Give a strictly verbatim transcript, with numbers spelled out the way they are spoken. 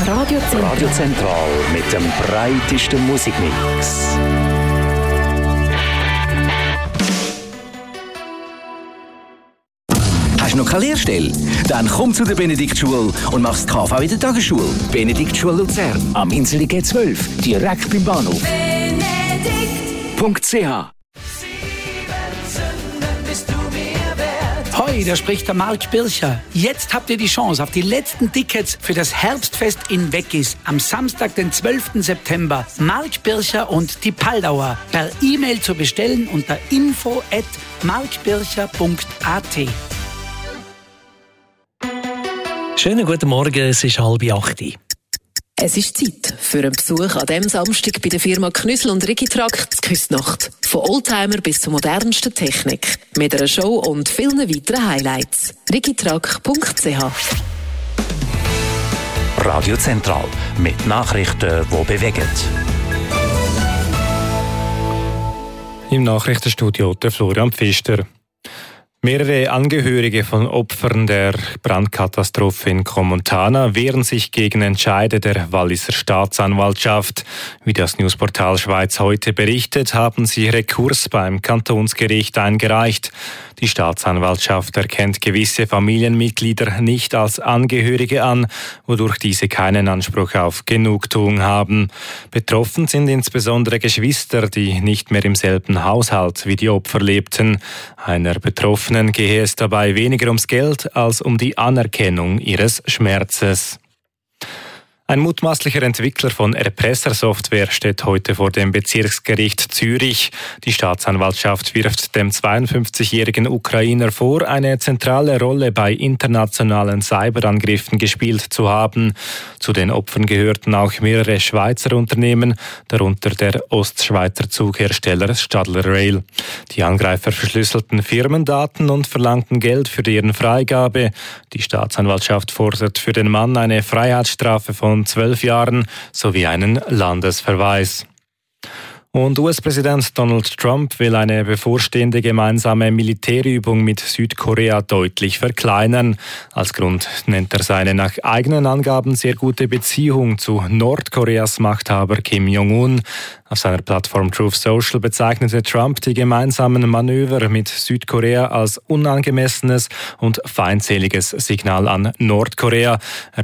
Radio Zentral. Radio Zentral mit dem breitesten Musikmix. Hast du noch keine Lehrstelle? Dann komm zu der Benediktschule und mach das K V in der Tagesschule. Benediktschule Luzern am Inseli G zwölf, direkt beim Bahnhof. Benedikt Punkt C H. Hoi, da spricht der Marc Bircher. Jetzt habt ihr die Chance auf die letzten Tickets für das Herbstfest in Weggis am Samstag, den zwölften September. Marc Bircher und die Paldauer. Per E-Mail zu bestellen unter info at markbircher punkt a t. Schönen guten Morgen, es ist halb acht. Es ist Zeit für einen Besuch an diesem Samstag bei der Firma Knüssel und Rigitrack zur Küsnacht. Von Oldtimer bis zur modernsten Technik. Mit einer Show und vielen weiteren Highlights. rigitrack punkt c h. Radio Zentral mit Nachrichten, die bewegen. Im Nachrichtenstudio der Florian Pfister. Mehrere Angehörige von Opfern der Brandkatastrophe in Crans-Montana wehren sich gegen Entscheide der Walliser Staatsanwaltschaft. Wie das Newsportal Schweiz heute berichtet, haben sie Rekurs beim Kantonsgericht eingereicht. Die Staatsanwaltschaft erkennt gewisse Familienmitglieder nicht als Angehörige an, wodurch diese keinen Anspruch auf Genugtuung haben. Betroffen sind insbesondere Geschwister, die nicht mehr im selben Haushalt wie die Opfer lebten. Einer Betroffenen gehe es dabei weniger ums Geld als um die Anerkennung ihres Schmerzes. Ein mutmaßlicher Entwickler von Erpressersoftware steht heute vor dem Bezirksgericht Zürich. Die Staatsanwaltschaft wirft dem zweiundfünfzigjährigen Ukrainer vor, eine zentrale Rolle bei internationalen Cyberangriffen gespielt zu haben. Zu den Opfern gehörten auch mehrere Schweizer Unternehmen, darunter der Ostschweizer Zughersteller Stadler Rail. Die Angreifer verschlüsselten Firmendaten und verlangten Geld für deren Freigabe. Die Staatsanwaltschaft fordert für den Mann eine Freiheitsstrafe von zwölf Jahren sowie einen Landesverweis. Und U S-Präsident Donald Trump will eine bevorstehende gemeinsame Militärübung mit Südkorea deutlich verkleinern. Als Grund nennt er seine nach eigenen Angaben sehr gute Beziehung zu Nordkoreas Machthaber Kim Jong-un. Auf seiner Plattform Truth Social bezeichnete Trump die gemeinsamen Manöver mit Südkorea als unangemessenes und feindseliges Signal an Nordkorea. Er